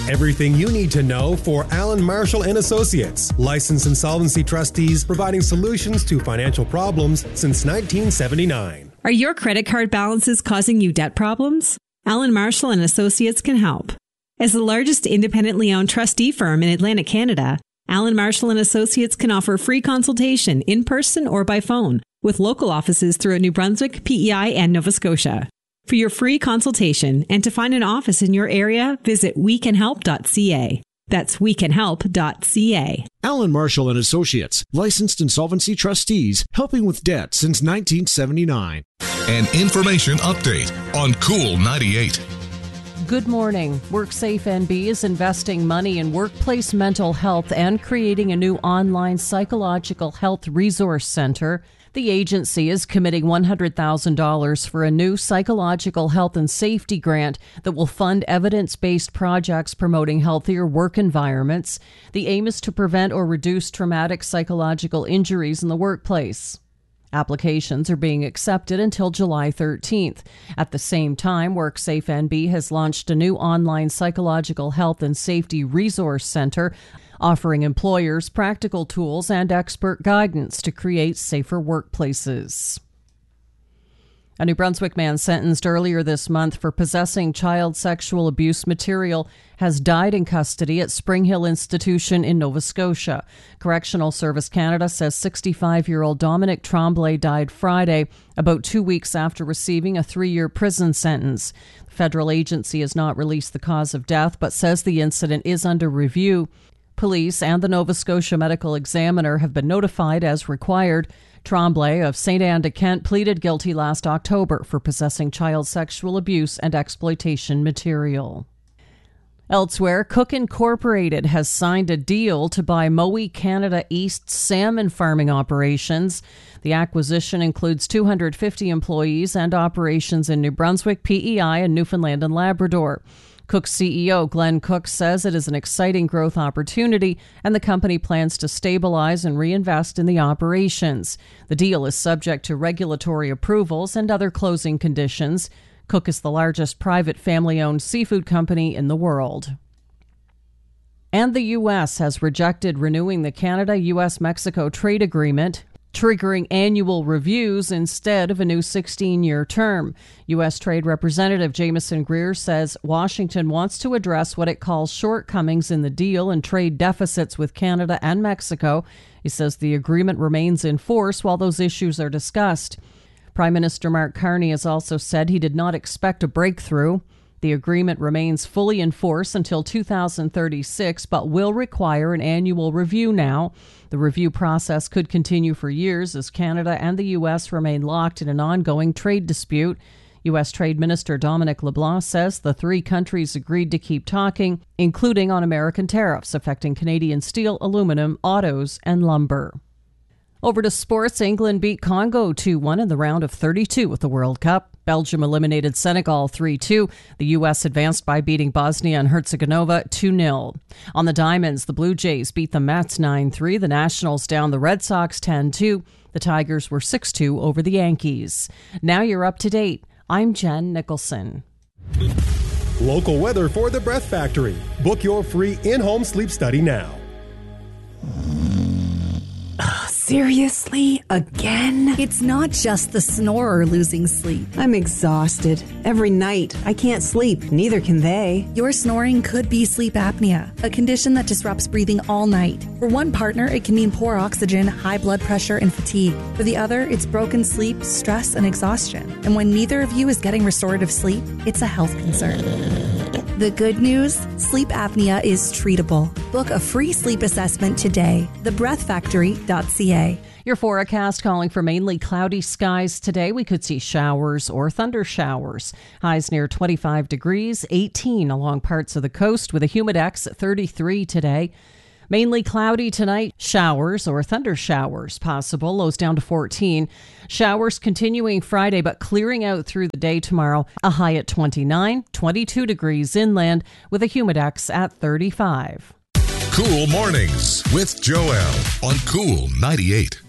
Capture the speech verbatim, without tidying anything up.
Everything you need to know for Allen Marshall and Associates, licensed insolvency trustees providing solutions to financial problems since nineteen seventy-nine. Are your credit card balances causing you debt problems? Allen Marshall and Associates can help. As the largest independently owned trustee firm in Atlantic Canada, Allen Marshall and Associates can offer free consultation in person or by phone with local offices throughout New Brunswick, P E I, and Nova Scotia. For your free consultation and to find an office in your area, visit we can help dot c a. That's we can help dot c a. Allen Marshall and Associates, licensed insolvency trustees, helping with debt since nineteen seventy-nine. An information update on Cool ninety-eight. Good morning. WorkSafe N B is investing money in workplace mental health and creating a new online psychological health resource center. The agency is committing one hundred thousand dollars for a new psychological health and safety grant that will fund evidence-based projects promoting healthier work environments. The aim is to prevent or reduce traumatic psychological injuries in the workplace. Applications are being accepted until July thirteenth. At the same time, WorkSafe N B has launched a new online psychological health and safety resource center, offering employers practical tools and expert guidance to create safer workplaces. A New Brunswick man sentenced earlier this month for possessing child sexual abuse material has died in custody at Spring Hill Institution in Nova Scotia. Correctional Service Canada says sixty-five-year-old Dominic Tremblay died Friday, about two weeks after receiving a three-year prison sentence. The federal agency has not released the cause of death, but says the incident is under review. Police and the Nova Scotia Medical Examiner have been notified as required. Tremblay of Saint Anne de Kent pleaded guilty last October for possessing child sexual abuse and exploitation material. Elsewhere, Cook Incorporated has signed a deal to buy Mowi Canada East's salmon farming operations. The acquisition includes two hundred fifty employees and operations in New Brunswick, P E I, and Newfoundland and Labrador. Cook's C E O, Glenn Cook, says it is an exciting growth opportunity and the company plans to stabilize and reinvest in the operations. The deal is subject to regulatory approvals and other closing conditions. Cook is the largest private family-owned seafood company in the world. And the U S has rejected renewing the Canada-U S Mexico trade agreement, triggering annual reviews instead of a new sixteen-year term. U S Trade Representative Jameson Greer says Washington wants to address what it calls shortcomings in the deal and trade deficits with Canada and Mexico. He says the agreement remains in force while those issues are discussed. Prime Minister Mark Carney has also said he did not expect a breakthrough. The agreement remains fully in force until two thousand thirty-six, but will require an annual review now. The review process could continue for years as Canada and the U S remain locked in an ongoing trade dispute. U S Trade Minister Dominic LeBlanc says the three countries agreed to keep talking, including on American tariffs affecting Canadian steel, aluminum, autos, and lumber. Over to sports. England beat Congo two one in the round of thirty-two at the World Cup. Belgium eliminated Senegal three two. The U S advanced by beating Bosnia and Herzegovina two nil. On the Diamonds, the Blue Jays beat the Mets nine three. The Nationals down the Red Sox ten two. The Tigers were six two over the Yankees. Now you're up to date. I'm Jen Nicholson. Local weather for the Breath Factory. Book your free in-home sleep study now. Seriously? Again? It's not just the snorer losing sleep. I'm exhausted. Every night. I can't sleep. Neither can they. Your snoring could be sleep apnea, a condition that disrupts breathing all night. For one partner, it can mean poor oxygen, high blood pressure, and fatigue. For the other, it's broken sleep, stress, and exhaustion. And when neither of you is getting restorative sleep, it's a health concern. The good news? Sleep apnea is treatable. Book a free sleep assessment today. the breath factory dot c a. Your forecast calling for mainly cloudy skies today. We could see showers or thunder showers. Highs near twenty-five degrees, eighteen along parts of the coast with a humidex at thirty-three today. Mainly cloudy tonight. Showers or thunder showers possible. Lows down to fourteen. Showers continuing Friday, but clearing out through the day tomorrow. A high at twenty-nine, twenty-two degrees inland with a humidex at thirty-five. Cool Mornings with Joelle on Cool ninety-eight.